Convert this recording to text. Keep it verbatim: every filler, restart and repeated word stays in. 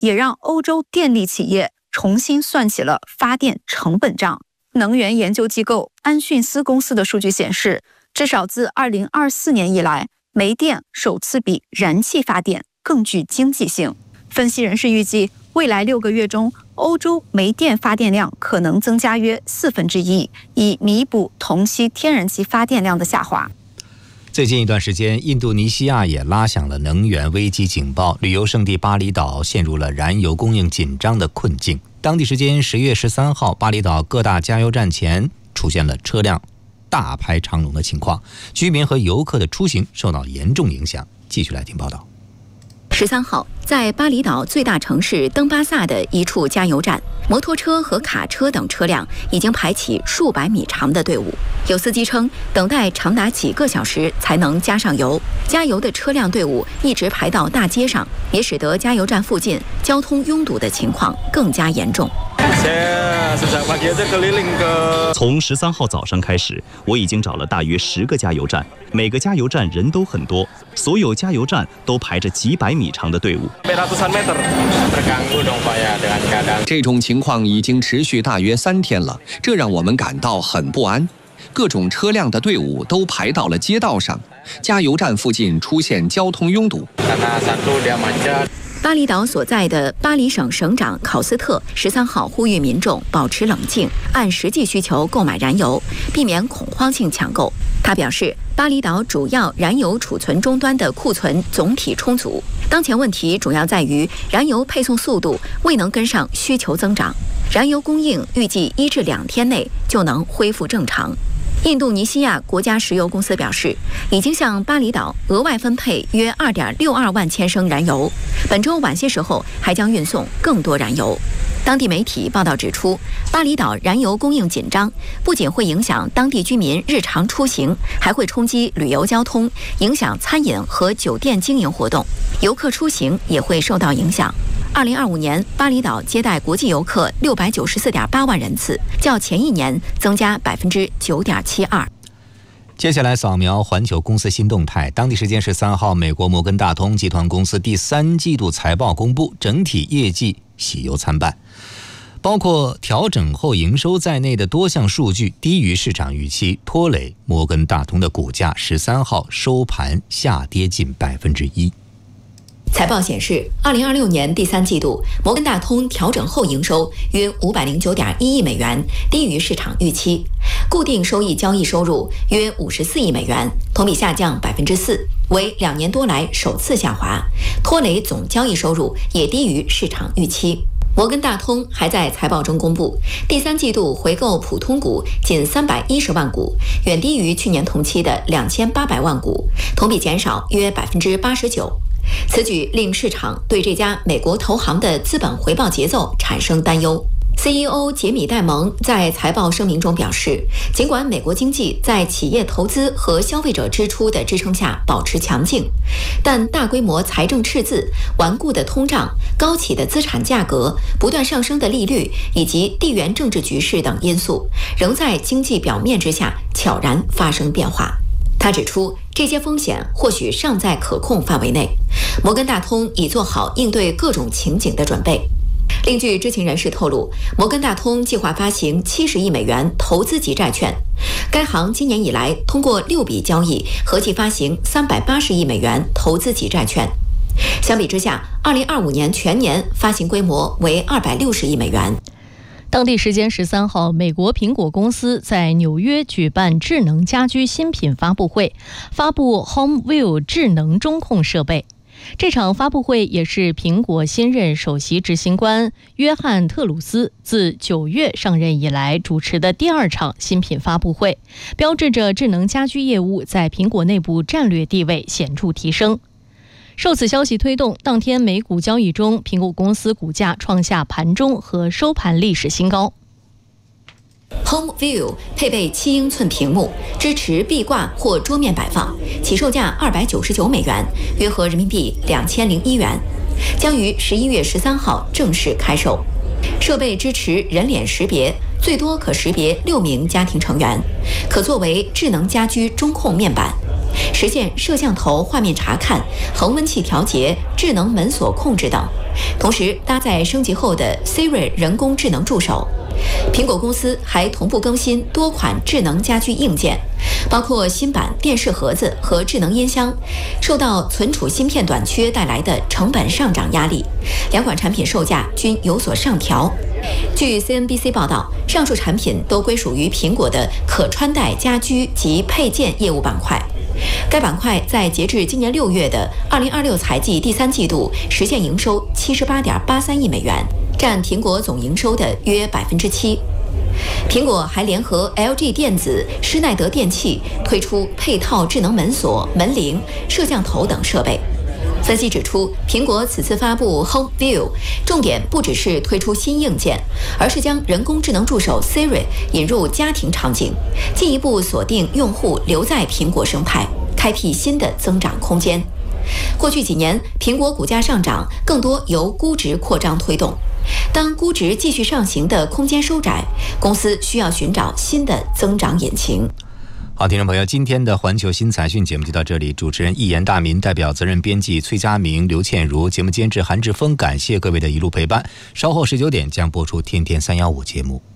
也让欧洲电力企业重新算起了发电成本账。能源研究机构安讯斯公司的数据显示，至少自二零二四年以来，煤电首次比燃气发电更具经济性。分析人士预计，未来六个月中，欧洲煤电发电量可能增加约四分之一，以弥补同期天然气发电量的下滑。 最近一段时间，印度尼西亚也拉响了能源危机警报，旅游胜地巴厘岛陷入了燃油供应紧张的困境。当地时间十月十三号，巴厘岛各大加油站前出现了车辆大排长龙的情况，居民和游客的出行受到严重影响。继续来听报道。 十三号，在巴厘岛最大城市登巴萨的一处加油站，摩托车和卡车等车辆已经排起数百米长的队伍。有司机称，等待长达几个小时才能加上油。加油的车辆队伍一直排到大街上，也使得加油站附近交通拥堵的情况更加严重。 从十三号早上开始，我已经找了大约十个加油站，每个加油站人都很多，所有加油站都排着几百米长的队伍。 这种情况已经持续大约三天了，这让我们感到很不安。各种车辆的队伍都排到了街道上，加油站附近出现交通拥堵。 巴厘岛所在的巴厘省省长考斯特十三号呼吁民众保持冷静，按实际需求购买燃油，避免恐慌性抢购。他表示，巴厘岛主要燃油储存终端的库存总体充足，当前问题主要在于燃油配送速度未能跟上需求增长，燃油供应预计一至两天内就能恢复正常。印度尼西亚国家石油公司表示，已经向巴厘岛额外分配约 二点六二万千升燃油，本周晚些时候还将运送更多燃油。当地媒体报道指出，巴厘岛燃油供应紧张，不仅会影响当地居民日常出行，还会冲击旅游交通，影响餐饮和酒店经营活动，游客出行也会受到影响。二零二五年，巴厘岛接待国际游客六百九十四点八万人次，较前一年增加百分之九点七二。 接下来扫描环球公司新动态。当地时间十三号，美国摩根大通集团公司第三季度财报公布，整体业绩喜忧参半，包括调整后营收在内的多项数据低于市场预期，拖累摩根大通的股价十三号收盘下跌近百分之一。 财报显示，二零二六年第三季度，摩根大通调整后营收约五百零九点一亿美元，低于市场预期；固定收益交易收入约五十四亿美元，同比下降百分之四，为两年多来首次下滑。拖累总交易收入也低于市场预期。摩根大通还在财报中公布，第三季度回购普通股仅三百一十万股，远低于去年同期的两千八百万股，同比减少约百分之八十九。此举令市场对这家美国投行的资本回报节奏产生担忧。C E O 杰米·戴蒙在财报声明中表示，尽管美国经济在企业投资和消费者支出的支撑下保持强劲，但大规模财政赤字、顽固的通胀、高企的资产价格、不断上升的利率以及地缘政治局势等因素，仍在经济表面之下悄然发生变化。他指出，这些风险或许尚在可控范围内，摩根大通已做好应对各种情景的准备。另据知情人士透露，摩根大通计划发行七十亿美元投资级债券，该行今年以来通过六笔交易，合计发行三百八十亿美元投资级债券。相比之下，二零二五年全年发行规模为二百六十亿美元。 当地时间十三号，美国苹果公司在纽约举办智能家居新品发布会，发布 HomeView 智能中控设备。这场发布会也是苹果新任首席执行官约翰·特鲁斯自九月上任以来主持的第二场新品发布会，标志着智能家居业务在苹果内部战略地位显著提升。受此消息推动，当天美股交易中，苹果公司股价创下盘中和收盘历史新高。 HomeView 配备七英寸屏幕，支持壁挂或桌面摆放，起售价二百九十九美元，约合人民币两千零一元，将于十一月十三号正式开售。设备支持人脸识别，最多可识别六名家庭成员，可作为智能家居中控面板，实现摄像头画面查看、恒温器调节、智能门锁控制等。 同时搭载升级后的 Siri 人工智能助手。苹果公司还同步更新多款智能家居硬件，包括新版电视盒子和智能音箱。受到存储芯片短缺带来的成本上涨压力，两款产品售价均有所上调。据 C N B C 报道，上述产品都归属于苹果的可穿戴家居及配件业务板块。该板块在截至今年六月的二零二六财季第三季度实现营收七十八点八三亿美元，占苹果总营收的约百分之七。苹果还联合 L G 电子、施耐德电器推出配套智能门锁、门铃、摄像头等设备。分析指出，苹果此次发布 Home View， 重点不只是推出新硬件，而是将人工智能助手 Siri 引入家庭场景，进一步锁定用户留在苹果生态，开辟新的增长空间。过去几年，苹果股价上涨更多由估值扩张推动。当估值继续上行的空间收窄，公司需要寻找新的增长引擎。 好，听众朋友，今天的环球新财讯节目就到这里。主持人一言大民，代表责任编辑崔佳明、刘倩茹，节目监制韩志峰，感谢各位的一路陪伴。稍后十九点将播出《天天三幺五》节目。